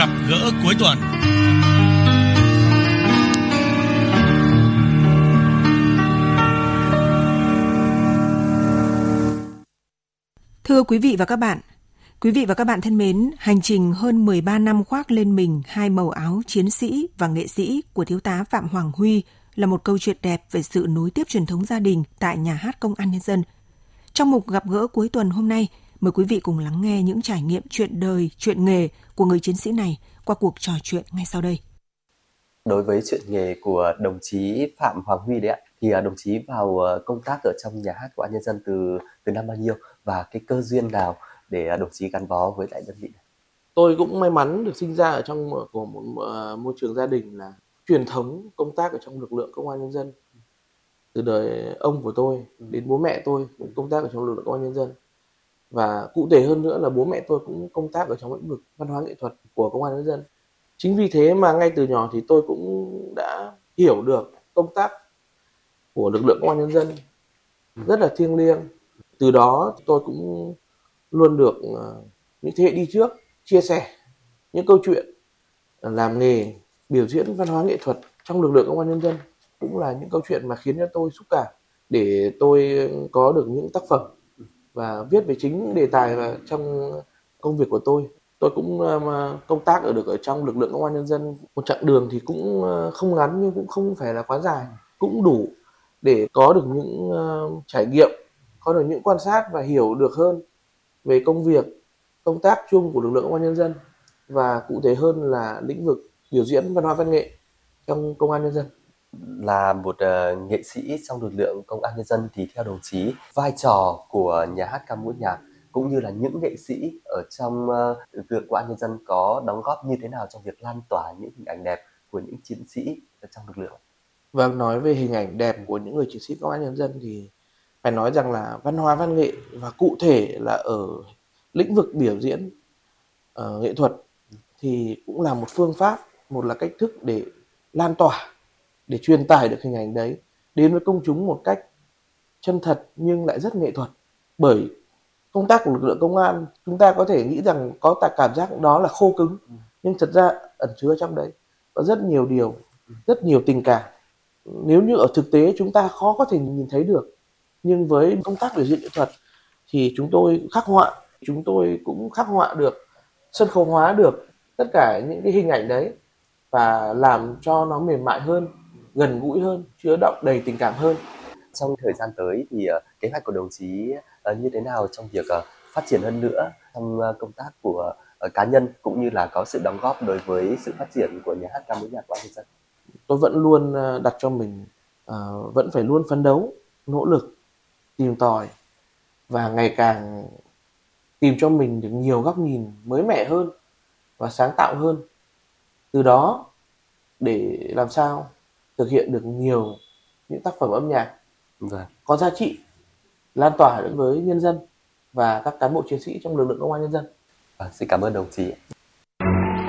Gặp gỡ cuối tuần. Thưa quý vị và các bạn thân mến, hành trình hơn 13 năm khoác lên mình hai màu áo chiến sĩ và nghệ sĩ của thiếu tá Phạm Hoàng Huy là một câu chuyện đẹp về sự nối tiếp truyền thống gia đình tại Nhà hát Công an Nhân dân. Trong mục Gặp gỡ cuối tuần hôm nay, mời quý vị cùng lắng nghe những trải nghiệm chuyện đời, chuyện nghề của người chiến sĩ này qua cuộc trò chuyện ngay sau đây. Đối với chuyện nghề của đồng chí Phạm Hoàng Huy đấy ạ, thì đồng chí vào công tác ở trong Nhà hát Công an Nhân dân từ năm bao nhiêu và cái cơ duyên nào để đồng chí gắn bó với lại đơn vị này? Tôi cũng may mắn được sinh ra ở trong một môi trường gia đình là truyền thống công tác ở trong lực lượng Công an Nhân dân. Từ đời ông của tôi đến bố mẹ tôi cũng công tác ở trong lực lượng Công an Nhân dân. Và cụ thể hơn nữa là bố mẹ tôi cũng công tác ở trong lĩnh vực văn hóa nghệ thuật của Công an Nhân dân. Chính vì thế mà ngay từ nhỏ thì tôi cũng đã hiểu được công tác của lực lượng Công an Nhân dân rất là thiêng liêng. Từ đó tôi cũng luôn được những thế hệ đi trước chia sẻ những câu chuyện làm nghề biểu diễn văn hóa nghệ thuật trong lực lượng Công an Nhân dân, cũng là những câu chuyện mà khiến cho tôi xúc cảm để tôi có được những tác phẩm và viết về chính đề tài và trong công việc của tôi. Tôi cũng công tác được ở trong lực lượng Công an Nhân dân một chặng đường thì cũng không ngắn nhưng cũng không phải là quá dài, cũng đủ để có được những trải nghiệm, có được những quan sát và hiểu được hơn về công việc, công tác chung của lực lượng Công an Nhân dân và cụ thể hơn là lĩnh vực biểu diễn văn hóa văn nghệ trong Công an Nhân dân. Là một nghệ sĩ trong lực lượng Công an Nhân dân thì theo đồng chí, vai trò của nhà hát ca múa nhạc cũng như là những nghệ sĩ ở trong lực lượng Công an Nhân dân có đóng góp như thế nào trong việc lan tỏa những hình ảnh đẹp của những chiến sĩ ở trong lực lượng? Vâng, nói về hình ảnh đẹp của những người chiến sĩ Công an Nhân dân thì phải nói rằng là văn hóa văn nghệ và cụ thể là ở lĩnh vực biểu diễn nghệ thuật thì cũng là một phương pháp, một là cách thức để lan tỏa, để truyền tải được hình ảnh đấy đến với công chúng một cách chân thật nhưng lại rất nghệ thuật. Bởi công tác của lực lượng công an, chúng ta có thể nghĩ rằng có cảm giác đó là khô cứng, nhưng thật ra ẩn chứa trong đấy có rất nhiều điều, rất nhiều tình cảm. Nếu như ở thực tế chúng ta khó có thể nhìn thấy được, nhưng với công tác biểu diễn nghệ thuật thì chúng tôi cũng khắc họa được, sân khấu hóa được tất cả những cái hình ảnh đấy và làm cho nó mềm mại hơn, gần gũi hơn, chứa đựng đầy tình cảm hơn. Trong thời gian tới thì kế hoạch của đồng chí như thế nào trong việc phát triển hơn nữa trong công tác của cá nhân cũng như là có sự đóng góp đối với sự phát triển của nhà hát ca múa nhạc Công an Nhân dân? Tôi vẫn luôn đặt cho mình vẫn phải luôn phấn đấu, nỗ lực, tìm tòi và ngày càng tìm cho mình được nhiều góc nhìn mới mẻ hơn và sáng tạo hơn. Từ đó để làm sao thực hiện được nhiều những tác phẩm âm nhạc có giá trị, lan tỏa đến với nhân dân và các cán bộ chiến sĩ trong lực lượng Công an Nhân dân. Xin cảm ơn đồng chí.